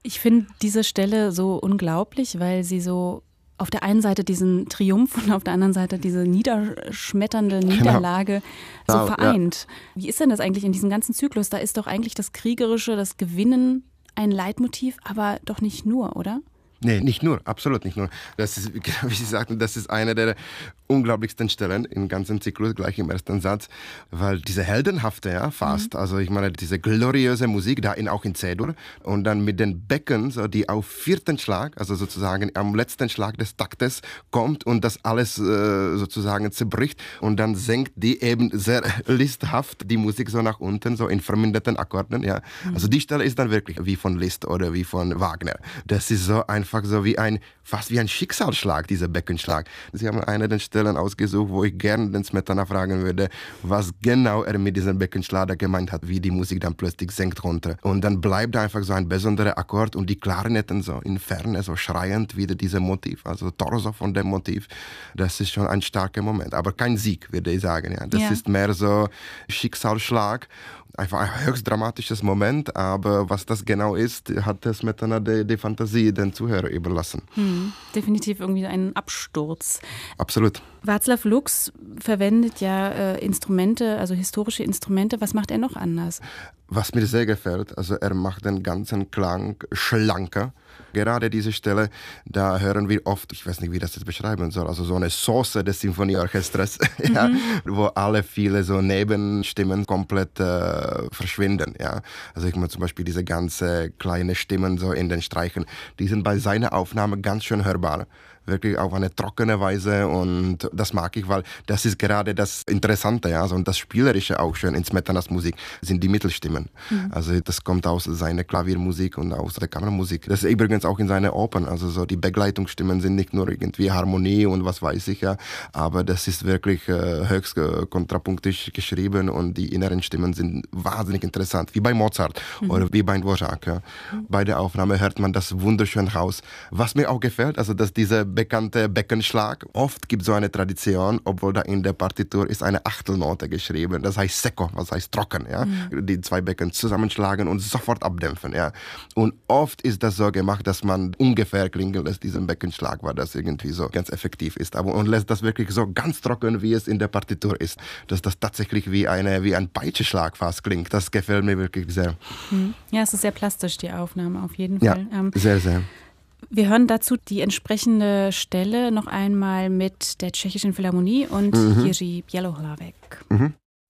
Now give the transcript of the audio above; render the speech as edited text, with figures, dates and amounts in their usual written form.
Ich finde diese Stelle so unglaublich, weil sie so auf der einen Seite diesen Triumph und auf der anderen Seite diese niederschmetternde Niederlage so vereint. Ja. Wie ist denn das eigentlich in diesem ganzen Zyklus? Da ist doch eigentlich das Kriegerische, das Gewinnen ein Leitmotiv, aber doch nicht nur, oder? Nee, nicht nur, absolut nicht nur. Das ist, wie Sie sagten, das ist eine der unglaublichsten Stellen im ganzen Zyklus, gleich im ersten Satz, weil diese heldenhafte, ja, fast, also ich meine, diese gloriöse Musik, da auch in C-Dur und dann mit den Becken, so, die auf vierten Schlag, also sozusagen am letzten Schlag des Taktes kommt und das alles sozusagen zerbricht und dann senkt die eben sehr listhaft die Musik so nach unten, so in verminderten Akkorden, ja. Also die Stelle ist dann wirklich wie von Liszt oder wie von Wagner. Das ist so einfach so fast wie ein Schicksalsschlag, dieser Beckenschlag. Sie haben eine der Stellen ausgesucht, wo ich gerne den Smetana fragen würde, was genau er mit diesem Beckenschlag gemeint hat, wie die Musik dann plötzlich senkt runter. Und dann bleibt einfach so ein besonderer Akkord und die Klarinetten so in Ferne, so schreiend wieder dieses Motiv, also Torso von dem Motiv. Das ist schon ein starker Moment, aber kein Sieg, würde ich sagen. Ja. Das ist mehr so Schicksalsschlag. Einfach ein höchst dramatisches Moment, aber was das genau ist, hat das Smetana die Fantasie den Zuhörer überlassen. Definitiv irgendwie ein Absturz. Absolut. Václav Lux verwendet ja Instrumente, also historische Instrumente. Was macht er noch anders? Was mir sehr gefällt, also er macht den ganzen Klang schlanker. Gerade diese Stelle, da hören wir oft, ich weiß nicht, wie das jetzt beschreiben soll, also so eine Sauce des Symphonieorchesters, ja, wo alle viele so Nebenstimmen komplett verschwinden. Ja. Also ich meine zum Beispiel diese ganze kleine Stimmen so in den Streichen, die sind bei seiner Aufnahme ganz schön hörbar. Wirklich auf eine trockene Weise und das mag ich, weil das ist gerade das Interessante, ja, also und das Spielerische auch schön in Smetanas Musik sind die Mittelstimmen. Also das kommt aus seiner Klaviermusik und aus der Kammermusik. Das ist übrigens auch in seinen Opern, also so die Begleitungsstimmen sind nicht nur irgendwie Harmonie und was weiß ich ja, aber das ist wirklich höchst kontrapunktisch geschrieben und die inneren Stimmen sind wahnsinnig interessant, wie bei Mozart oder wie bei Dvořák. Ja. Bei der Aufnahme hört man das wunderschön raus. Was mir auch gefällt, also dass diese bekannte Beckenschlag. Oft gibt es so eine Tradition, obwohl da in der Partitur ist eine Achtelnote geschrieben. Das heißt secco, was heißt trocken. Ja? Die zwei Becken zusammenschlagen und sofort abdämpfen. Ja? Und oft ist das so gemacht, dass man ungefähr klingen lässt, diesen Beckenschlag, weil das irgendwie so ganz effektiv ist. Und lässt das wirklich so ganz trocken, wie es in der Partitur ist. Dass das tatsächlich wie ein Peitscheschlag fast klingt. Das gefällt mir wirklich sehr. Ja, es ist sehr plastisch, die Aufnahme, auf jeden Fall. Ja, sehr, sehr. Wir hören dazu die entsprechende Stelle noch einmal mit der Tschechischen Philharmonie und Jiří Bělohlavek.